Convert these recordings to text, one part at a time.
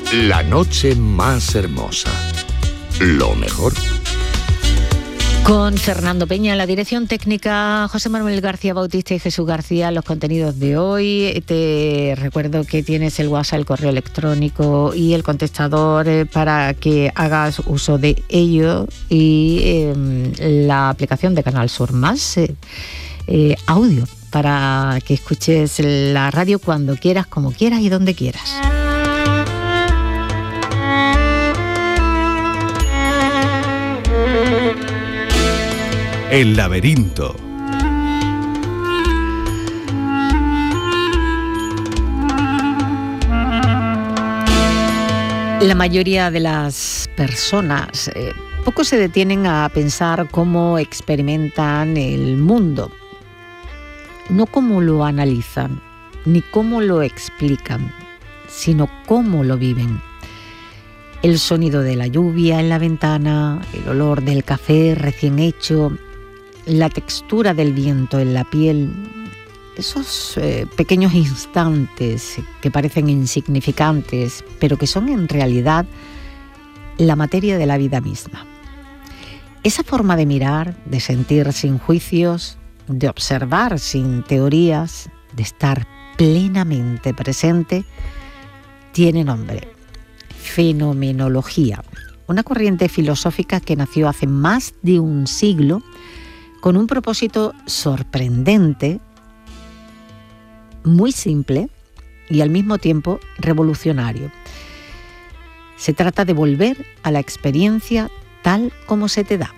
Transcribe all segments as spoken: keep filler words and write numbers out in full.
La noche más hermosa. Lo mejor. Con Fernando Peña en la dirección técnica, José Manuel García Bautista y Jesús García, los contenidos de hoy. Te recuerdo que tienes el WhatsApp, el correo electrónico y el contestador eh, para que hagas uso de ello, y eh, la aplicación de Canal Sur Más, eh, eh, audio, para que escuches la radio cuando quieras, como quieras y donde quieras. El laberinto. La mayoría de las personas eh, poco se detienen a pensar cómo experimentan el mundo, no cómo lo analizan, ni cómo lo explican, sino cómo lo viven. El sonido de la lluvia en la ventana, el olor del café recién hecho, la textura del viento en la piel, esos eh, pequeños instantes que parecen insignificantes, pero que son en realidad la materia de la vida misma. Esa forma de mirar, de sentir sin juicios, de observar sin teorías, de estar plenamente presente, tiene nombre: fenomenología, una corriente filosófica que nació hace más de un siglo con un propósito sorprendente, muy simple y al mismo tiempo revolucionario. Se trata de volver a la experiencia tal como se te da.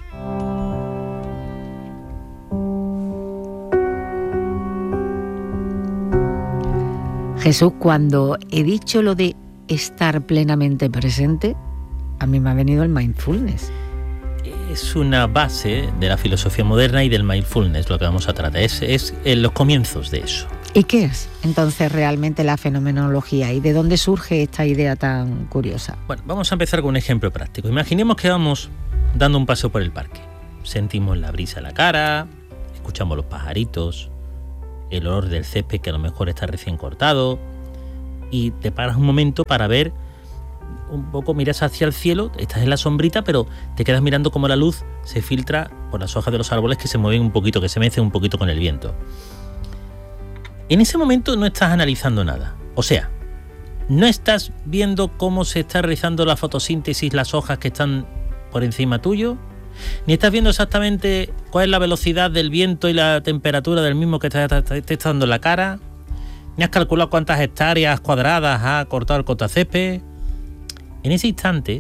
Jesús, cuando he dicho lo de estar plenamente presente, a mí me ha venido el mindfulness. Es una base de la filosofía moderna y del mindfulness, lo que vamos a tratar. Es, es en los comienzos de eso. ¿Y qué es entonces realmente la fenomenología y de dónde surge esta idea tan curiosa? Bueno, vamos a empezar con un ejemplo práctico. Imaginemos que vamos dando un paseo por el parque. Sentimos la brisa en la cara, escuchamos los pajaritos, el olor del césped que a lo mejor está recién cortado, y te paras un momento para ver un poco, miras hacia el cielo, estás en la sombrita, pero te quedas mirando cómo la luz se filtra por las hojas de los árboles que se mueven un poquito, que se mecen un poquito con el viento. En ese momento no estás analizando nada, o sea, no estás viendo cómo se está realizando la fotosíntesis, las hojas que están por encima tuyo, ni estás viendo exactamente cuál es la velocidad del viento y la temperatura del mismo que te, te, te está dando en la cara, ni has calculado cuántas hectáreas cuadradas ha cortado el cortacésped. En ese instante,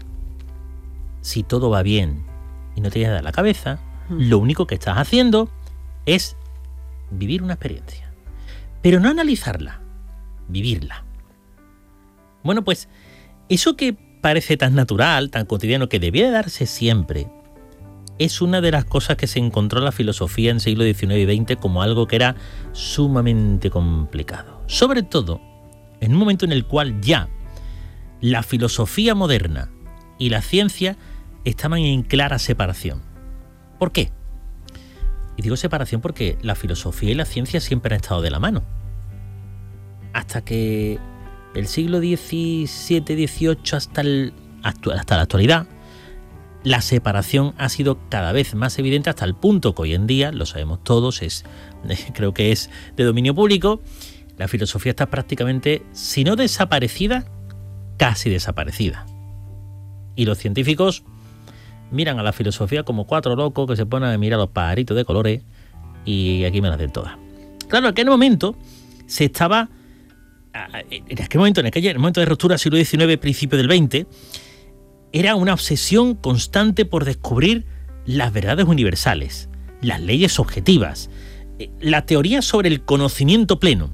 si todo va bien y no te llena la cabeza, mm. lo único que estás haciendo es vivir una experiencia. Pero no analizarla, vivirla. Bueno, pues eso que parece tan natural, tan cotidiano, que debía de darse siempre, es una de las cosas que se encontró en la filosofía en siglo diecinueve y veinte como algo que era sumamente complicado. Sobre todo en un momento en el cual ya la filosofía moderna y la ciencia estaban en clara separación. ¿Por qué? Y digo separación porque la filosofía y la ciencia siempre han estado de la mano. Hasta que el siglo diecisiete dieciocho hasta, el, hasta la actualidad, la separación ha sido cada vez más evidente, hasta el punto que hoy en día, lo sabemos todos, es, creo que es de dominio público, la filosofía está prácticamente, si no desaparecida, casi desaparecida. Y los científicos miran a la filosofía como cuatro locos que se ponen a mirar los pajaritos de colores y aquí me las den todas. Claro, en aquel momento se estaba, en aquel momento, en aquel momento de ruptura del siglo diecinueve, principio del veinte, era una obsesión constante por descubrir las verdades universales, las leyes objetivas, la teoría sobre el conocimiento pleno.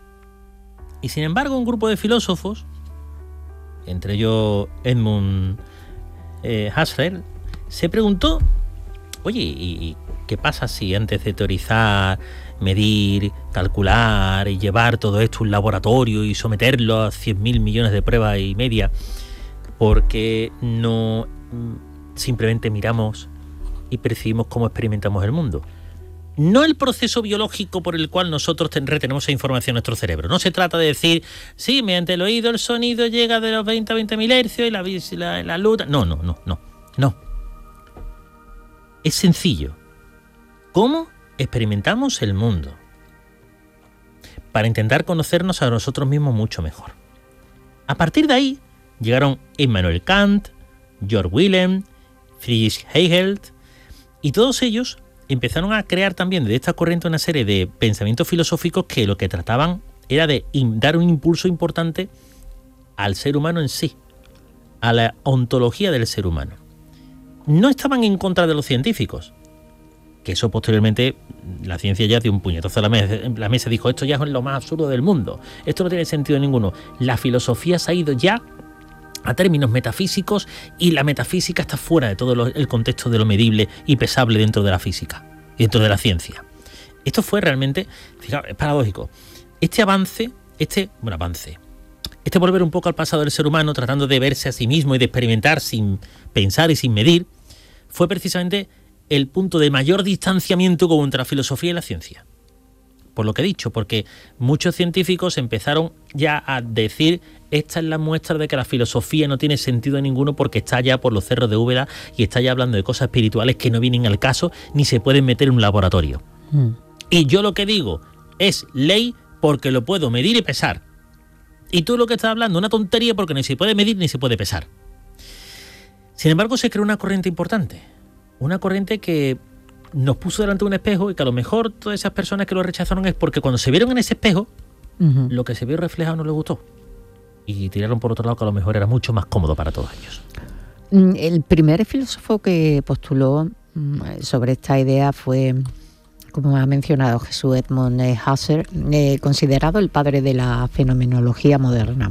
Y sin embargo, un grupo de filósofos, entre ellos Edmund eh, Husserl, se preguntó, oye, ¿y qué pasa si antes de teorizar, medir, calcular y llevar todo esto a un laboratorio y someterlo a cien mil millones de pruebas y media, por qué no simplemente miramos y percibimos cómo experimentamos el mundo? no el proceso biológico por el cual nosotros retenemos esa información en nuestro cerebro. No se trata de decir, sí, mediante el oído el sonido llega de los veinte a veinte mil hercios y la, la, la luz... No, no, no, no, no. Es sencillo. ¿Cómo experimentamos el mundo? Para intentar conocernos a nosotros mismos mucho mejor. A partir de ahí llegaron Immanuel Kant, Georg Wilhelm, Friedrich Hegel, y todos ellos empezaron a crear también de esta corriente una serie de pensamientos filosóficos que lo que trataban era de dar un impulso importante al ser humano en sí, a la ontología del ser humano. No estaban en contra de los científicos, que eso posteriormente la ciencia ya dio un puñetazo a la mesa, la mesa dijo, esto ya es lo más absurdo del mundo, esto no tiene sentido ninguno. La filosofía se ha ido ya a términos metafísicos y la metafísica está fuera de todo lo, el contexto de lo medible y pesable dentro de la física, dentro de la ciencia. Esto fue realmente, fijaos, es paradójico. Este avance, este, bueno, avance, este volver un poco al pasado del ser humano, tratando de verse a sí mismo y de experimentar sin pensar y sin medir, fue precisamente el punto de mayor distanciamiento contra la filosofía y la ciencia. Por lo que he dicho, porque muchos científicos empezaron ya a decir esta es la muestra de que la filosofía no tiene sentido ninguno porque está ya por los cerros de Úbeda y está ya hablando de cosas espirituales que no vienen al caso ni se pueden meter en un laboratorio. Mm. Y yo lo que digo es ley porque lo puedo medir y pesar. Y tú lo que estás hablando una tontería porque ni se puede medir ni se puede pesar. Sin embargo, se creó una corriente importante. Una corriente que nos puso delante de un espejo y que a lo mejor todas esas personas que lo rechazaron es porque cuando se vieron en ese espejo, uh-huh. lo que se vio reflejado no les gustó. Y tiraron por otro lado que a lo mejor era mucho más cómodo para todos ellos. El primer filósofo que postuló sobre esta idea fue, como ha mencionado Jesús Edmund Husserl, eh, considerado el padre de la fenomenología moderna.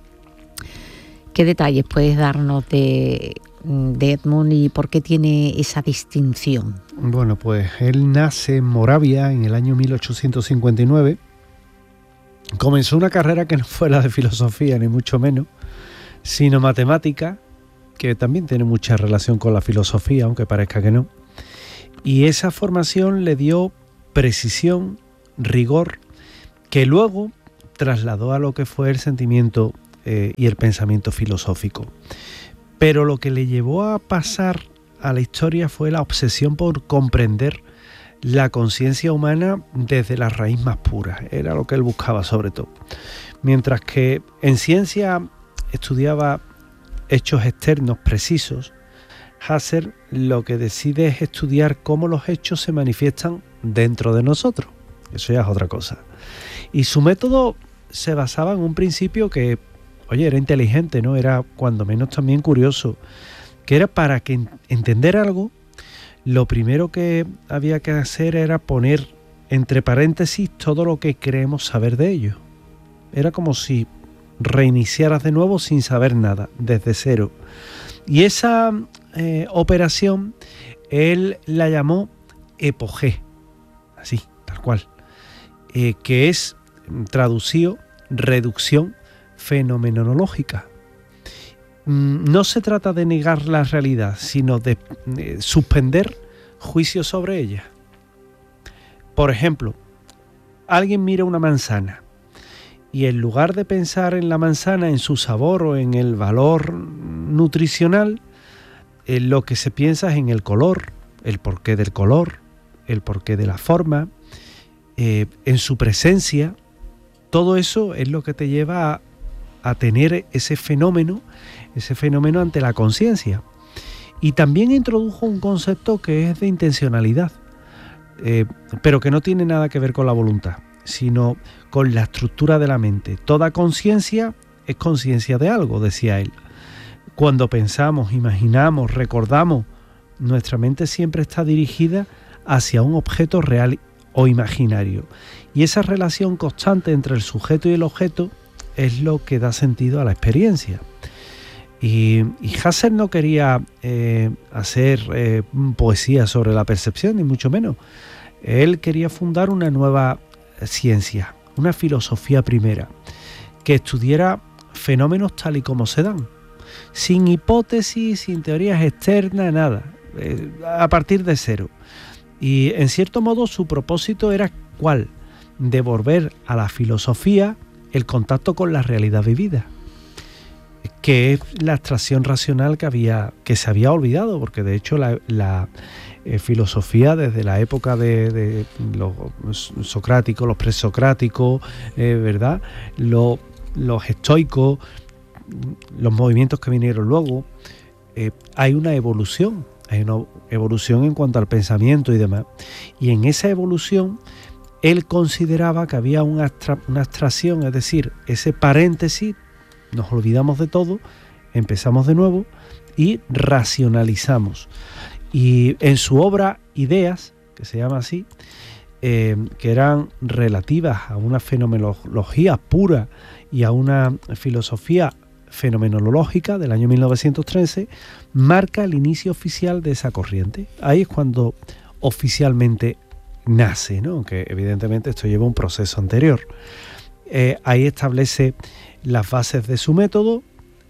¿Qué detalles puedes darnos de, de Edmund y por qué tiene esa distinción? Bueno, pues él nace en Moravia en el año mil ochocientos cincuenta y nueve. Comenzó una carrera que no fue la de filosofía, ni mucho menos, sino matemática, que también tiene mucha relación con la filosofía, aunque parezca que no. Y esa formación le dio precisión, rigor, que luego trasladó a lo que fue el sentimiento eh, y el pensamiento filosófico. Pero lo que le llevó a pasar a la historia fue la obsesión por comprender la conciencia humana desde la raíz más pura. Era lo que él buscaba sobre todo. Mientras que en ciencia estudiaba hechos externos precisos, Husserl lo que decide es estudiar cómo los hechos se manifiestan dentro de nosotros. Eso ya es otra cosa. Y su método se basaba en un principio que, oye, era inteligente, ¿no? Era cuando menos también curioso, que era para que entender algo, lo primero que había que hacer era poner entre paréntesis todo lo que creemos saber de ello. Era como si reiniciaras de nuevo sin saber nada, desde cero. Y esa eh, operación él la llamó epogé, así, tal cual, eh, que es traducido reducción fenomenológica. No se trata de negar la realidad, sino de eh, suspender juicios sobre ella. Por ejemplo, alguien mira una manzana y en lugar de pensar en la manzana, en su sabor o en el valor nutricional, eh, lo que se piensa es en el color, el porqué del color, el porqué de la forma, eh, en su presencia. Todo eso es lo que te lleva a, a tener ese fenómeno, ese fenómeno ante la conciencia. Y también introdujo un concepto que es de intencionalidad, eh, pero que no tiene nada que ver con la voluntad, sino con la estructura de la mente. Toda conciencia es conciencia de algo, decía él. Cuando pensamos, imaginamos, recordamos, nuestra mente siempre está dirigida hacia un objeto real o imaginario. Y esa relación constante entre el sujeto y el objeto es lo que da sentido a la experiencia. Y, y Husserl no quería eh, hacer eh, poesía sobre la percepción, ni mucho menos. Él quería fundar una nueva ciencia, una filosofía primera, que estudiara fenómenos tal y como se dan, sin hipótesis, sin teorías externas, nada, eh, a partir de cero. Y en cierto modo su propósito era ¿cuál? Devolver a la filosofía el contacto con la realidad vivida, que es la abstracción racional que había, que se había olvidado, porque de hecho la, la eh, filosofía desde la época de, de los socráticos, los presocráticos, eh, ¿verdad? Los, los estoicos, los movimientos que vinieron luego, eh, hay una evolución, hay una evolución en cuanto al pensamiento y demás. Y en esa evolución él consideraba que había una, abstra- una abstracción, es decir, ese paréntesis, nos olvidamos de todo, empezamos de nuevo y racionalizamos. Y en su obra Ideas, que se llama así, eh, que eran relativas a una fenomenología pura y a una filosofía fenomenológica del año mil novecientos trece, marca el inicio oficial de esa corriente. Ahí es cuando oficialmente nace, ¿no? Que evidentemente esto lleva un proceso anterior. Eh, ahí establece las bases de su método.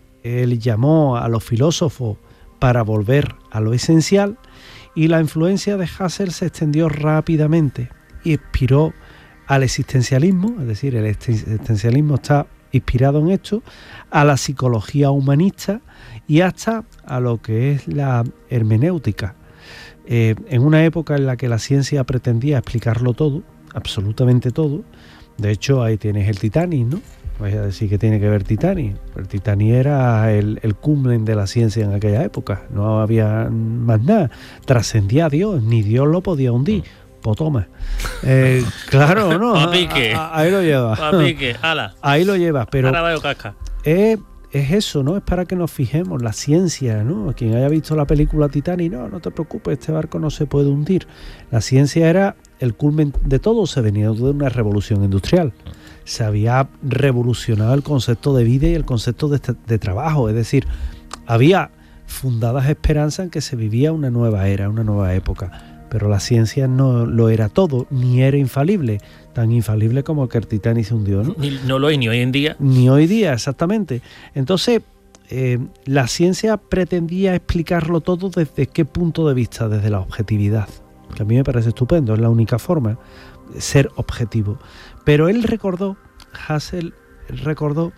Él llamó a los filósofos para volver a lo esencial, y la influencia de Husserl se extendió rápidamente y inspiró al existencialismo, es decir, el existencialismo está inspirado en esto, a la psicología humanista y hasta a lo que es la hermenéutica. Eh, en una época en la que la ciencia pretendía explicarlo todo, absolutamente todo. De hecho, ahí tienes el Titanic, ¿no? Vais a decir que tiene que ver Titanic. El Titanic era el, el cúmen de la ciencia en aquella época. No había más nada. Trascendía a Dios, ni Dios lo podía hundir. Pues toma. Eh, claro, ¿no? A pique. A, a, ahí lo llevas. A pique, ala. Ahí lo llevas, pero Ahora veo casca. Es, es eso, ¿no? Es para que nos fijemos, la ciencia, ¿no? Quien haya visto la película Titanic, no, no te preocupes, este barco no se puede hundir. La ciencia era el culmen de todo, se venía de una revolución industrial. Se había revolucionado el concepto de vida y el concepto de, de trabajo, es decir, había fundadas esperanzas en que se vivía una nueva era, una nueva época, pero la ciencia no lo era todo, ni era infalible, tan infalible como que el Titanic se hundió, ¿no? Ni, no lo es ni hoy en día. Ni hoy día, exactamente. Entonces, eh, la ciencia pretendía explicarlo todo desde qué punto de vista, desde la objetividad, que a mí me parece estupendo, es la única forma, ser objetivo. Pero él recordó, Husserl recordó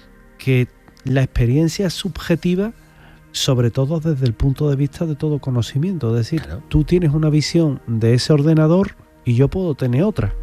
que la experiencia es subjetiva, sobre todo desde el punto de vista de todo conocimiento. Es decir, claro, tú tienes una visión de ese ordenador y yo puedo tener otra.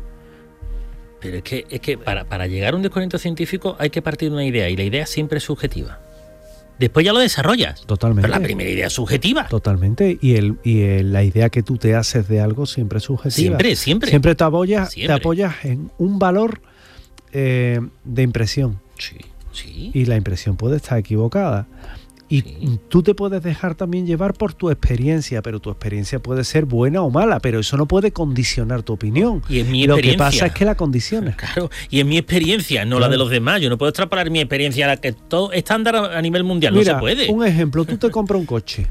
Pero es que, es que para, para llegar a un descubrimiento científico hay que partir de una idea, y la idea siempre es subjetiva. Después ya lo desarrollas. Totalmente. Pero la primera idea es subjetiva. Totalmente. Y, el, y el, la idea que tú te haces de algo siempre es subjetiva. Siempre, siempre. Siempre te apoyas, siempre. Te apoyas en un valor eh, de impresión. Sí, sí. Y la impresión puede estar equivocada. Y sí, tú te puedes dejar también llevar por tu experiencia, pero tu experiencia puede ser buena o mala, pero eso no puede condicionar tu opinión. Y en mi Lo experiencia, que pasa es que la condiciona. Claro, y en mi experiencia, no claro, la de los demás. Yo no puedo extrapolar mi experiencia a la que todo estándar a nivel mundial. Mira, no se puede. Un ejemplo, tú te compras un coche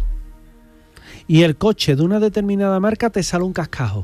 y el coche de una determinada marca te sale un cascajo.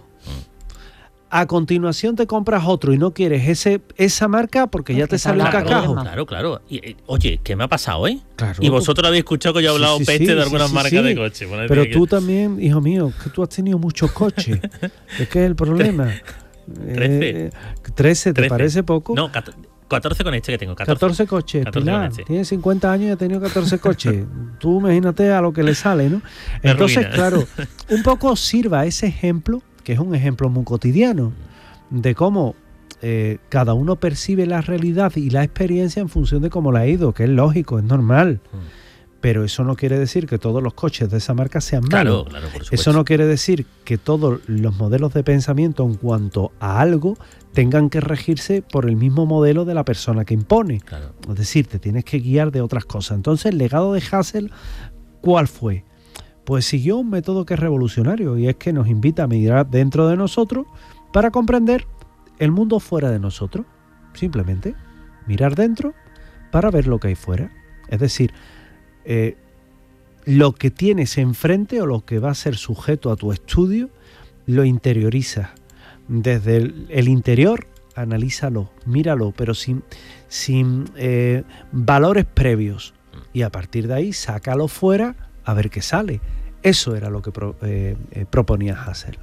A continuación te compras otro y no quieres ese esa marca porque ya te sale un cascajo. Claro, claro. Y, eh, oye, ¿qué me ha pasado, eh? Claro. Y vosotros habéis escuchado que yo he hablado sí, sí, peste sí, de algunas sí, marcas sí. de coches. Bueno, pero tú que... también, hijo mío, que tú has tenido muchos coches. ¿Es que es el problema? trece. Eh, trece, ¿te trece. Parece poco? No, catorce con este que tengo. catorce, catorce coches. catorce Pilar, este. Tiene cincuenta años y ha tenido catorce coches. Tú imagínate a lo que le sale, ¿no? Me Entonces, arruina. claro, un poco sirva ese ejemplo, que es un ejemplo muy cotidiano, de cómo eh, cada uno percibe la realidad y la experiencia en función de cómo la ha ido, que es lógico, es normal. Mm. Pero eso no quiere decir que todos los coches de esa marca sean malos. Claro, claro, por supuesto. Eso no quiere decir que todos los modelos de pensamiento en cuanto a algo tengan que regirse por el mismo modelo de la persona que impone. Claro. Es decir, te tienes que guiar de otras cosas. Entonces, el legado de Husserl, ¿cuál fue? Pues siguió un método que es revolucionario, y es que nos invita a mirar dentro de nosotros para comprender el mundo fuera de nosotros. Simplemente mirar dentro para ver lo que hay fuera. Es decir, eh, lo que tienes enfrente o lo que va a ser sujeto a tu estudio, lo interiorizas. Desde el, el interior, analízalo, míralo, pero sin, sin eh, valores previos. Y a partir de ahí, sácalo fuera a ver qué sale. Eso era lo que pro, eh, eh, proponía Husserl.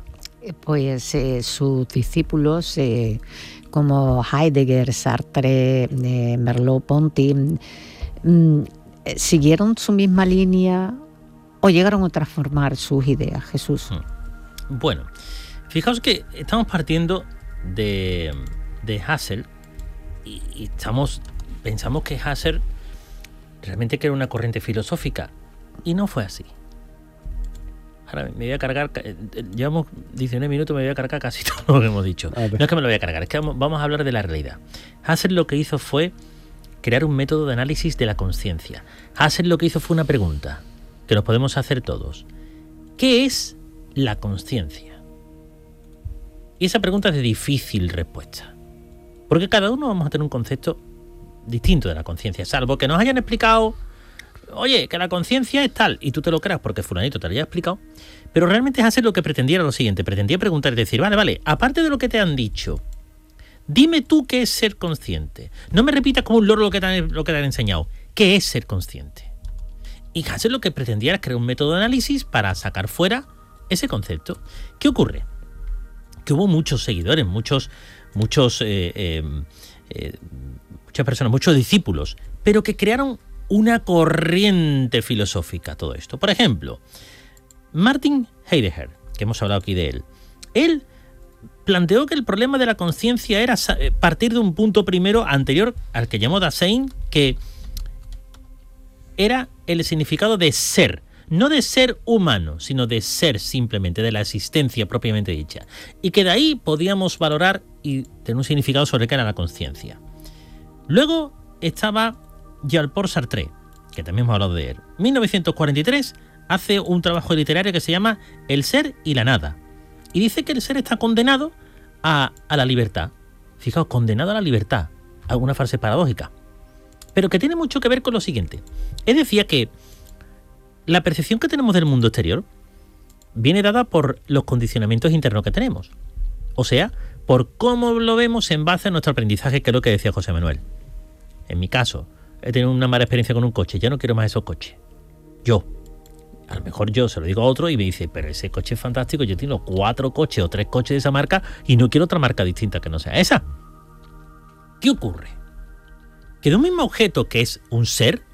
Pues eh, sus discípulos, eh, como Heidegger, Sartre, eh, Merleau-Ponty, mm, ¿siguieron su misma línea o llegaron a transformar sus ideas, Jesús? Bueno, fijaos que estamos partiendo de, de Husserl y, y estamos, pensamos que Husserl realmente que era una corriente filosófica y no fue así. Ahora me voy a cargar, llevamos diecinueve minutos, me voy a cargar casi todo lo que hemos dicho. No es que me lo voy a cargar, es que vamos, vamos a hablar de la realidad. Husserl lo que hizo fue crear un método de análisis de la conciencia. Husserl lo que hizo fue una pregunta que nos podemos hacer todos. ¿Qué es la conciencia? Y esa pregunta es de difícil respuesta. Porque cada uno vamos a tener un concepto distinto de la conciencia, salvo que nos hayan explicado, oye, que la conciencia es tal, y tú te lo creas porque fulanito te lo haya explicado, pero realmente Husserl lo que pretendía era lo siguiente, pretendía preguntar, es decir, vale, vale, aparte de lo que te han dicho, dime tú qué es ser consciente. No me repitas como un loro lo que te han, lo que te han enseñado. ¿Qué es ser consciente? Y Husserl lo que pretendía era crear un método de análisis para sacar fuera ese concepto. ¿Qué ocurre? Que hubo muchos seguidores, muchos, muchos, eh, eh, eh, muchas personas, muchos discípulos, pero que crearon una corriente filosófica todo esto. Por ejemplo, Martin Heidegger, que hemos hablado aquí de él, él planteó que el problema de la conciencia era partir de un punto primero anterior al que llamó Dasein, que era el significado de ser, no de ser humano, sino de ser simplemente, de la existencia propiamente dicha. Y que de ahí podíamos valorar y tener un significado sobre qué era la conciencia. Luego estaba Jean-Paul Sartre, que también hemos hablado de él. En mil novecientos cuarenta y tres hace un trabajo literario que se llama El ser y la nada. Y dice que el ser está condenado a, a la libertad. Fijaos, condenado a la libertad. Alguna frase paradójica. Pero que tiene mucho que ver con lo siguiente. Él decía que la percepción que tenemos del mundo exterior viene dada por los condicionamientos internos que tenemos. O sea, por cómo lo vemos en base a nuestro aprendizaje, que es lo que decía José Manuel. En mi caso, he tenido una mala experiencia con un coche, ya no quiero más esos coches. Yo. A lo mejor yo se lo digo a otro y me dice, pero ese coche es fantástico, yo tengo cuatro coches o tres coches de esa marca y no quiero otra marca distinta que no sea esa. ¿Qué ocurre? Que de un mismo objeto que es un ser,